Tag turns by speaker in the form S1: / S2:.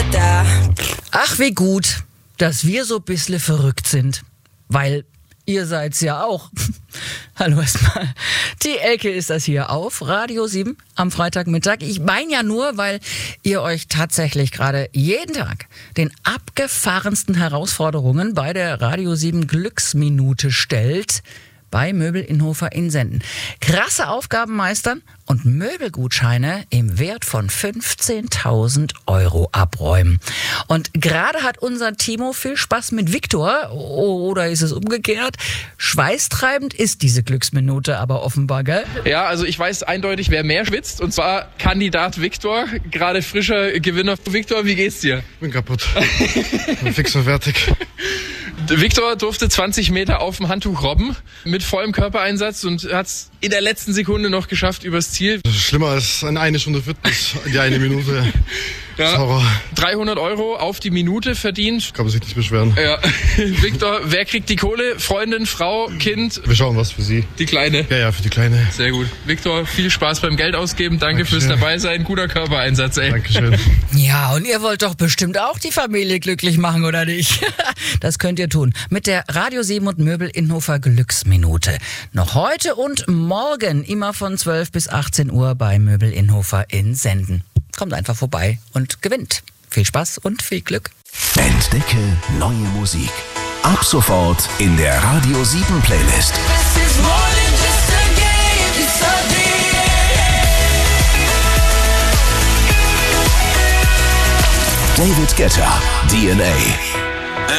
S1: da.
S2: Ach, wie gut, dass wir so ein bisschen verrückt sind. Weil ihr seid's ja auch. Hallo erstmal. Die Elke ist das hier auf Radio 7 am Freitagmittag. Ich meine ja nur, weil ihr euch tatsächlich gerade jeden Tag den abgefahrensten Herausforderungen bei der Radio 7 Glücksminute stellt. Bei Möbel Innhofer in Senden. Krasse Aufgaben meistern und Möbelgutscheine im Wert von 15.000 € abräumen. Und gerade hat unser Timo viel Spaß mit Viktor. Oder ist es umgekehrt? Schweißtreibend ist diese Glücksminute aber offenbar, gell?
S3: Ja, also ich weiß eindeutig, wer mehr schwitzt. Und zwar Kandidat Viktor, gerade frischer Gewinner. Viktor, wie geht's dir?
S4: Bin kaputt. Bin fix und fertig.
S3: Viktor durfte 20 Meter auf dem Handtuch robben mit vollem Körpereinsatz und hat es in der letzten Sekunde noch geschafft übers Ziel.
S4: Das ist schlimmer als eine Stunde Fitness, die eine Minute.
S3: Ja,
S4: Horror.
S3: 300 € auf die Minute verdient.
S4: Kann man sich nicht beschweren.
S3: Ja. Viktor, wer kriegt die Kohle? Freundin, Frau, Kind?
S4: Wir schauen was für sie.
S3: Die Kleine?
S4: Ja, für die Kleine.
S3: Sehr gut. Viktor, viel Spaß beim Geld ausgeben. Danke fürs Dabeisein. Guter Körpereinsatz, ey.
S4: Dankeschön.
S2: Ja, und ihr wollt doch bestimmt auch die Familie glücklich machen, oder nicht? Das könnt ihr tun. Mit der Radio 7 und Möbel Innhofer Glücksminute. Noch heute und morgen immer von 12 bis 18 Uhr bei Möbel Innhofer in Senden. Kommt einfach vorbei und gewinnt. Viel Spaß und viel Glück.
S5: Entdecke neue Musik. Ab sofort in der Radio 7 Playlist.
S1: This is more than just a game, it's a
S5: David Guetta, DNA.